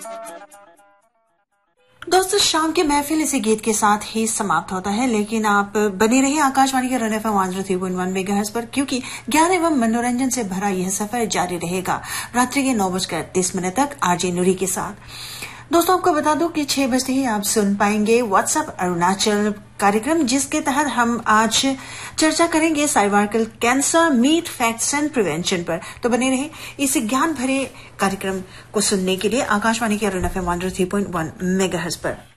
दोस्तों, शाम के महफिल इसी गीत के साथ ही समाप्त होता है, लेकिन आप बने रहिए आकाशवाणी के रन FM 103.1 मेगाहर्ट्ज पर, क्योंकि ज्ञान एवं मनोरंजन से भरा यह सफर जारी रहेगा रात्रि के 9:30 तक आरजे नूरी के साथ। दोस्तों, आपको बता दूं कि 6 बजते ही आप सुन पाएंगे व्हाट्सएप अरुणाचल कार्यक्रम, जिसके तहत हम आज चर्चा करेंगे cervical cancer meet facts and prevention पर। तो बने रहे इस ज्ञान भरे कार्यक्रम को सुनने के लिए आकाशवाणी के रन FM 103.1 मेगाहर्ट्ज पर।